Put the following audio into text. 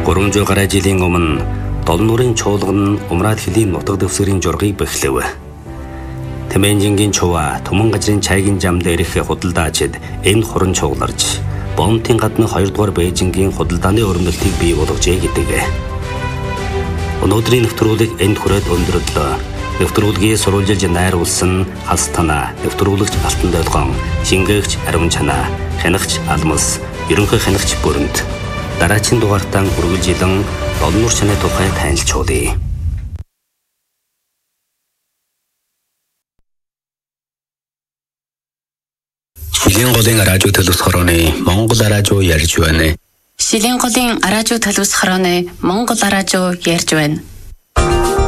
300 гаруй жилийн өмнө Долон нуурын чуулга нь Умраад хөлийн нутаг дэвсгэрийн жургыг бэхлэв. Тэмэнжингийн чуваа Түмэн газрын чайгийн зам дээрх худалдаачид энэ хуран чууларч Бомтын гадна 2 дугаар Бээжингийн худалдааны өрнөлтийг бий болгожээ гэдэг. Өнөөдрийн нэвтрүүлэг энд хүрээд өндөрлөө. Нэвтрүүлгийг сурвалжилж найруулсан Хас Танаа, нэвтрүүлэгч Алтан Долгон, шингээгч Ариун Чанаа, хянагч Алмас, ерөнхий хянагч Бүрэнт. Дараагийн дугаартаа үргэлжилэн Долон нуур чанаа тухай танилцуулъя. Шилийн голын радио төлөвс хорооны Монгол радио ярьж байна. Шилийн голын радио төлөвс хорооны Монгол радио ярьж байна.